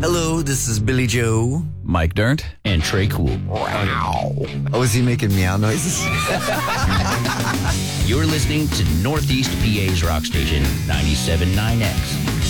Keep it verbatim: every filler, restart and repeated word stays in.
Hello, this is Billy Joe. Mike Dirnt. And Trey Cool. Wow. Oh, is he making meow noises? You're listening to Northeast P A's rock station, ninety-seven point nine X.